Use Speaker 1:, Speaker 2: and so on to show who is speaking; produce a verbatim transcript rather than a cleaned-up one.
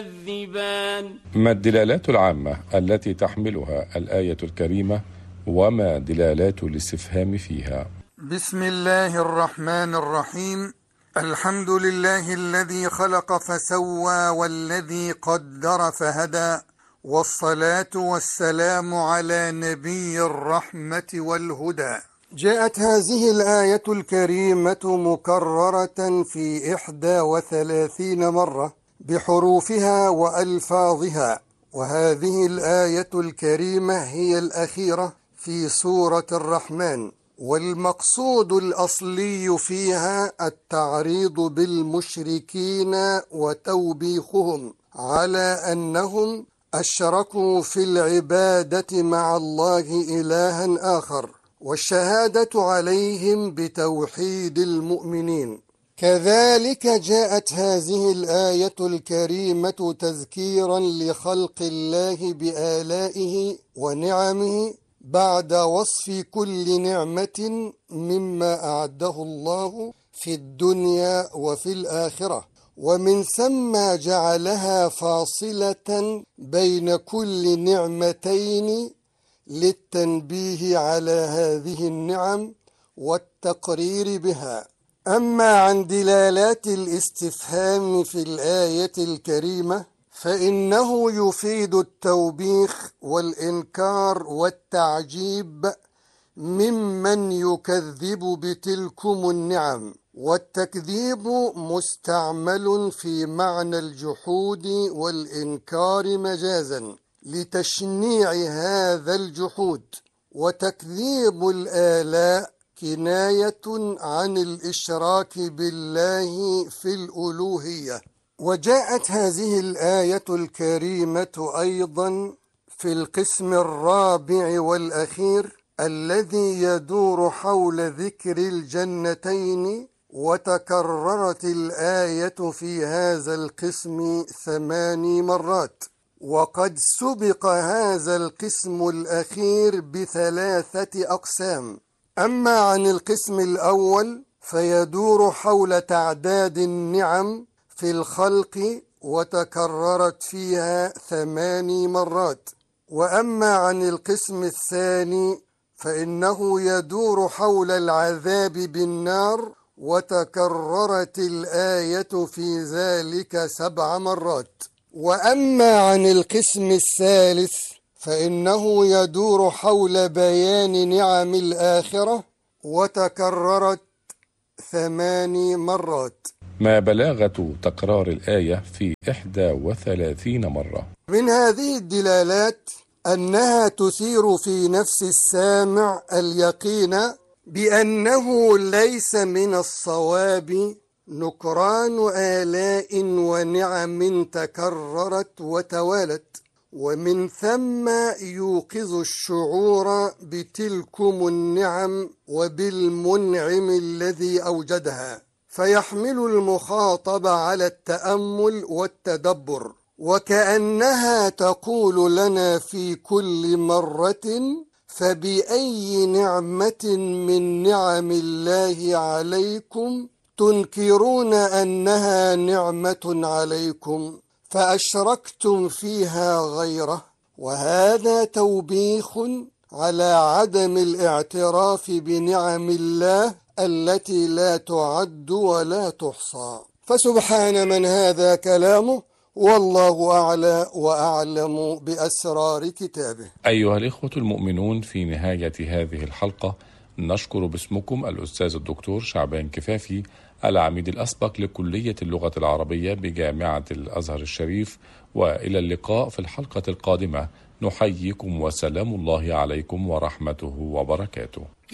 Speaker 1: يكذبان.
Speaker 2: ما الدلالات العامة التي تحملها الآية الكريمة وما دلالات الاستفهام فيها؟
Speaker 3: بسم الله الرحمن الرحيم. الحمد لله الذي خلق فسوى والذي قدر فهدى، والصلاة والسلام على نبي الرحمة والهدى. جاءت هذه الآية الكريمة مكررة في إحدى وثلاثين مرة بحروفها وألفاظها، وهذه الآية الكريمة هي الأخيرة في سورة الرحمن، والمقصود الأصلي فيها التعريض بالمشركين وتوبيخهم على أنهم أشركوا في العبادة مع الله إلها آخر، والشهادة عليهم بتوحيد المؤمنين. كذلك جاءت هذه الآية الكريمة تذكيرا لخلق الله بآلائه ونعمه بعد وصف كل نعمة مما أعده الله في الدنيا وفي الآخرة، ومن ثم جعلها فاصلة بين كل نعمتين للتنبيه على هذه النعم والتقرير بها. أما عن دلالات الاستفهام في الآية الكريمة فإنه يفيد التوبيخ والإنكار والتعجيب ممن يكذب بتلكم النعم، والتكذيب مستعمل في معنى الجحود والإنكار مجازا لتشنيع هذا الجحود، وتكذيب الآلاء كناية عن الإشراك بالله في الألوهية. وجاءت هذه الآية الكريمة أيضا في القسم الرابع والأخير الذي يدور حول ذكر الجنتين، وتكررت الآية في هذا القسم ثماني مرات، وقد سبق هذا القسم الأخير بثلاثة أقسام. أما عن القسم الأول فيدور حول تعداد النعم في الخلق، وتكررت فيها ثماني مرات. وأما عن القسم الثاني فإنه يدور حول العذاب بالنار، وتكررت الآية في ذلك سبع مرات. وأما عن القسم الثالث فإنه يدور حول بيان نعم الآخرة، وتكررت ثماني مرات.
Speaker 2: ما بلاغة تكرار الآية في إحدى وثلاثين مرة؟
Speaker 3: من هذه الدلالات أنها تثير في نفس السامع اليقين بأنه ليس من الصواب نكران آلاء ونعم تكررت وتوالت، ومن ثم يوقظ الشعور بتلكم النعم وبالمنعم الذي أوجدها، فيحمل المخاطب على التأمل والتدبر، وكأنها تقول لنا في كل مرة: فبأي نعمة من نعم الله عليكم تنكرون أنها نعمة عليكم فأشركتم فيها غيره؟ وهذا توبيخ على عدم الاعتراف بنعم الله التي لا تعد ولا تحصى. فسبحان من هذا كلامه، والله أعلى وأعلم بأسرار كتابه.
Speaker 2: أيها الإخوة المؤمنون، في نهاية هذه الحلقة نشكر باسمكم الأستاذ الدكتور شعبان كفافي، العميد الأسبق لكلية اللغة العربية بجامعة الأزهر الشريف، وإلى اللقاء في الحلقة القادمة. نحييكم وسلام الله عليكم ورحمته وبركاته.